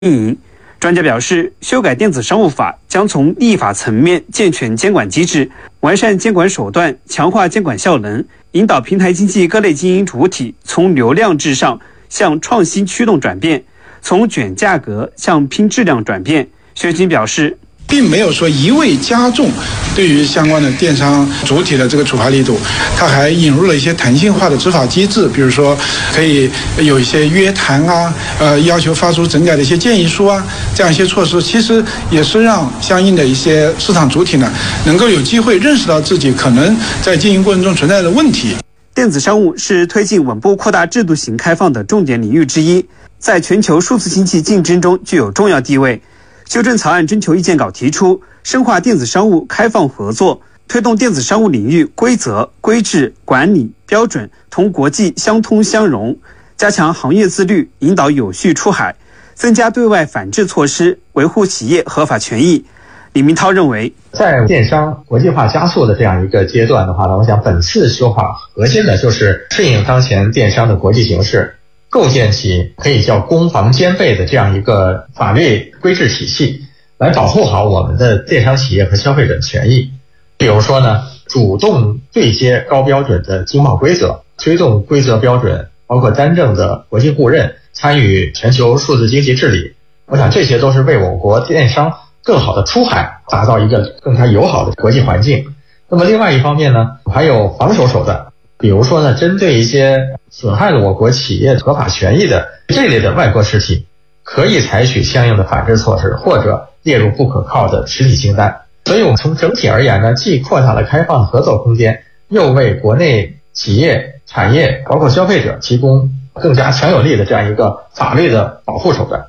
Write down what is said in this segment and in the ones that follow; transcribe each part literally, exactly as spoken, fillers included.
运营。专家表示，修改电子商务法将从立法层面健全监管机制，完善监管手段，强化监管效能，引导平台经济各类经营主体从流量至上向创新驱动转变，从卷价格向拼质量转变。薛军表示， 并没有说一味加重对于相关的电商主体的这个处罚力度，它还引入了一些弹性化的执法机制，比如说可以有一些约谈啊，呃，要求发出整改的一些建议书啊，这样一些措施，其实也是让相应的一些市场主体呢，能够有机会认识到自己可能在经营过程中存在的问题。 电子商务是推进稳步扩大制度型开放的重点领域之一，在全球数字经济竞争中具有重要地位。修正草案征求意见稿提出，深化电子商务开放合作，推动电子商务领域规则、规制、管理、标准同国际相通相融，加强行业自律，引导有序出海，增加对外反制措施，维护企业合法权益。李明涛认为， 在电商国际化加速的这样一个阶段的话呢，我想本次修法核心的就是适应当前电商的国际形势，构建起可以叫攻防兼备的这样一个法律规制体系，来保护好我们的电商企业和消费者权益。比如说呢，主动对接高标准的经贸规则，推动规则标准包括单正的国际互认，参与全球数字经济治理。我想这些都是为我国电商更好的出海打造一个更加友好的国际环境。那么另外一方面呢，还有防守手段，比如说呢，针对一些损害了我国企业合法权益的这类的外国实体，可以采取相应的反制措施，或者列入不可靠的实体清单。所以我们从整体而言呢，既扩大了开放的合作空间，又为国内企业、产业包括消费者提供更加强有力的这样一个法律的保护手段。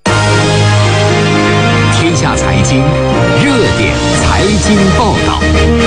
天下财经热点财经报道。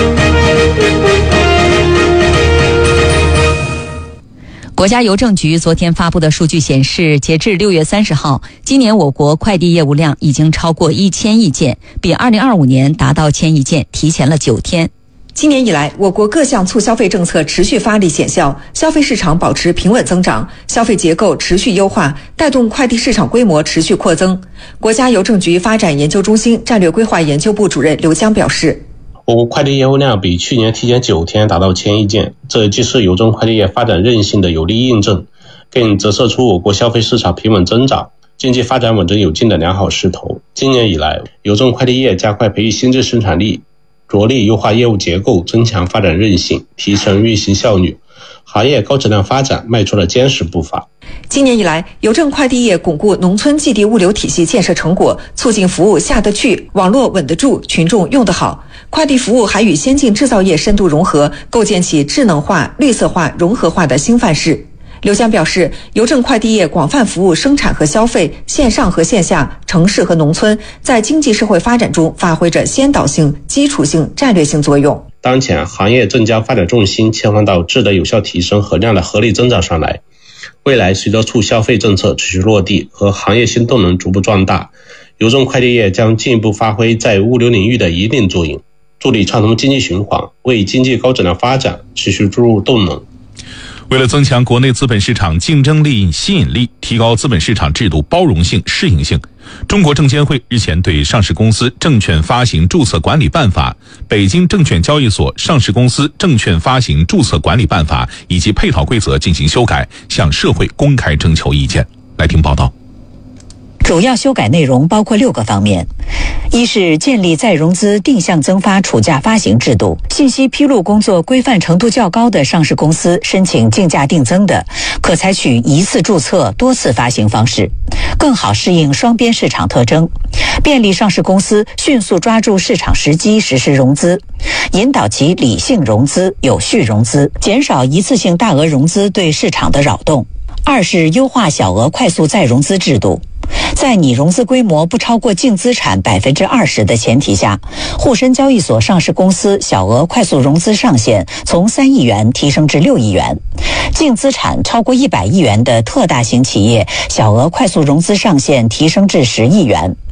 国家邮政局昨天发布的数据显示，截至六月三十号，今年我国快递业务量已经超过一千亿件，比二零二五年达到千亿件提前了九天。 今年以来，我国各项促消费政策持续发力显效，消费市场保持平稳增长，消费结构持续优化，带动快递市场规模持续扩增。国家邮政局发展研究中心战略规划研究部主任刘江表示， 我国快递业务量比去年提前九天达到千亿件，这既是邮政快递业发展韧性的有力印证，更折射出我国消费市场平稳增长、经济发展稳中有进的良好势头。今年以来，邮政快递业加快培育新质生产力，着力优化业务结构，增强发展韧性，提升运行效率，行业高质量发展迈出了坚实步伐。 今年以来，邮政快递业巩固农村寄递物流体系建设成果，促进服务下得去，网络稳得住，群众用得好。快递服务还与先进制造业深度融合，构建起智能化、绿色化、融合化的新范式。刘江表示，邮政快递业广泛服务生产和消费、线上和线下、城市和农村，在经济社会发展中发挥着先导性、基础性、战略性作用。 当前行业正将发展重心切换到质的有效提升和量的合理增长上来。未来随着促消费政策持续落地和行业新动能逐步壮大，邮政快递业将进一步发挥在物流领域的一定作用，助力畅通经济循环，为经济高质量发展持续注入动能。 为了增强国内资本市场竞争力、吸引力，提高资本市场制度包容性、适应性，中国证监会日前对《上市公司证券发行注册管理办法》、《北京证券交易所上市公司证券发行注册管理办法》以及配套规则进行修改，向社会公开征求意见。来听报道。 主要修改内容包括六个方面：一是建立再融资定向增发储价发行制度，信息披露工作规范程度较高的上市公司申请竞价定增的，可采取一次注册多次发行方式，更好适应双边市场特征，便利上市公司迅速抓住市场时机实施融资，引导其理性融资、有序融资，减少一次性大额融资对市场的扰动。二是优化小额快速再融资制度，在拟融资规模不超过净资产百分之二十的前提下，沪深交易所上市公司小额快速融资上限从三亿元提升至六亿元，净资产超过一百亿元的特大型企业小额快速融资上限提升至十亿元。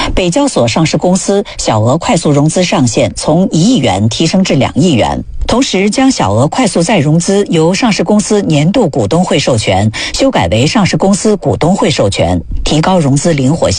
北交所上市公司小额快速融资上限从一亿元提升至两亿元。同时，将小额快速再融资由上市公司年度股东会授权修改为上市公司股东会授权，提高融资灵活性。